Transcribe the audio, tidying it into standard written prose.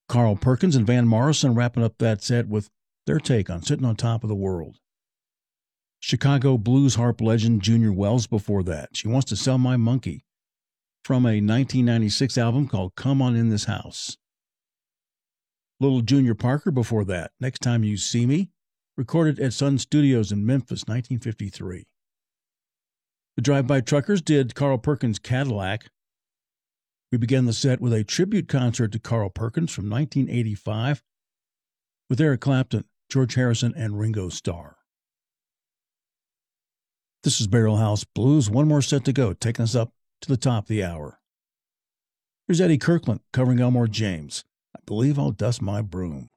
Carl Perkins and Van Morrison wrapping up that set with their take on Sitting on Top of the World. Chicago blues harp legend Junior Wells before that. She Wants to Sell My Monkey, from a 1996 album called Come On In This House. Little Junior Parker before that, Next Time You See Me, recorded at Sun Studios in Memphis, 1953. The Drive-By Truckers did Carl Perkins' Cadillac. We began the set with a tribute concert to Carl Perkins from 1985 with Eric Clapton, George Harrison, and Ringo Starr. This is Barrel House Blues. One more set to go, taking us up to the top of the hour. Here's Eddie Kirkland covering Elmore James. I Believe I'll Dust My Broom.